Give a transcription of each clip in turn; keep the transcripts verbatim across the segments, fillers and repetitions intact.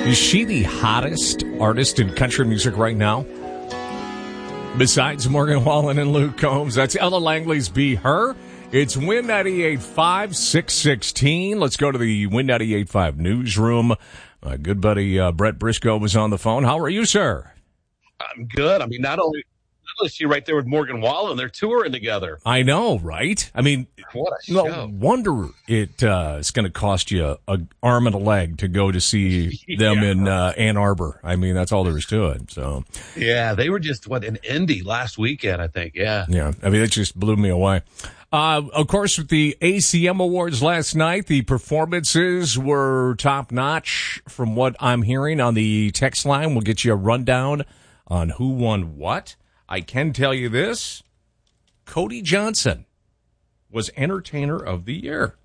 Is she the hottest artist in country music right now? Besides Morgan Wallen and Luke Combs, that's Ella Langley's Be Her. It's Win ninety-eight point five, six sixteen. Let's go to the Win ninety-eight point five newsroom. My good buddy uh, Brett Briscoe was on the phone. How are you, sir? I'm good. I mean, not only, not only is she right there with Morgan Wallen, they're touring together. I know, right? I mean, what a show. No wonder it uh, it's going to cost you an arm and a leg to go to see them yeah. in uh, Ann Arbor. I mean, that's all there is to it. So, yeah, they were just, what, in Indy last weekend, I think. Yeah. Yeah. I mean, it just blew me away. Uh, of course, with the A C M Awards last night, the performances were top-notch from what I'm hearing on the text line. We'll get you a rundown on who won what. I can tell you this. Cody Johnson was Entertainer of the Year.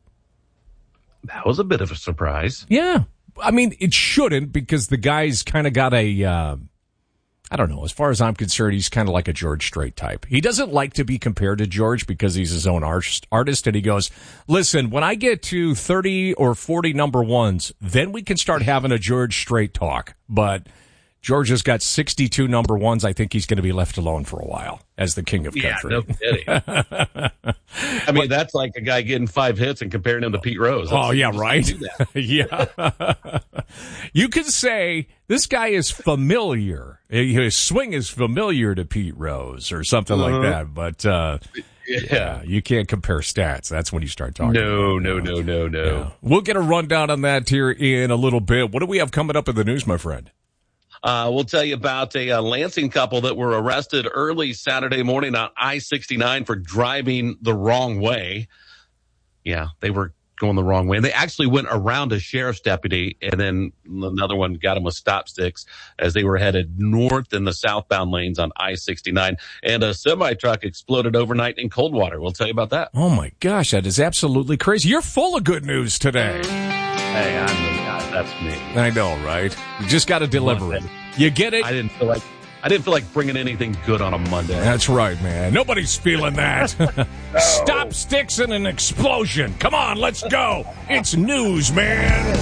That was a bit of a surprise. Yeah. I mean, it shouldn't, because the guy's kind of got a... Uh, I don't know. As far as I'm concerned, he's kind of like a George Strait type. He doesn't like to be compared to George because he's his own artist, artist, and he goes, listen, when I get to thirty or forty number ones, then we can start having a George Strait talk. But George has got sixty-two number ones. I think he's going to be left alone for a while as the king of country. Yeah, no kidding. I mean, that's like a guy getting five hits and comparing him to Pete Rose. That's, oh, yeah, right? Yeah. You could say this guy is familiar. His swing is familiar to Pete Rose or something uh-huh. like that. But, uh, yeah. yeah, you can't compare stats. That's when you start talking. No, about no, no, no, no. Yeah. We'll get a rundown on that here in a little bit. What do we have coming up in the news, my friend? Uh, we'll tell you about a, a Lansing couple that were arrested early Saturday morning on I sixty-nine for driving the wrong way. Yeah, they were going the wrong way. And they actually went around a sheriff's deputy, and then another one got them with stop sticks as they were headed north in the southbound lanes on I sixty-nine. And a semi-truck exploded overnight in Coldwater. We'll tell you about that. Oh, my gosh, that is absolutely crazy. You're full of good news today. Hey, I'm the guy. That's me. I know, right? You just got to deliver it. You get it? I didn't feel like I didn't feel like bringing anything good on a Monday. That's right, man. Nobody's feeling that. No. Stop sticks and an explosion. Come on, let's go. It's news, man.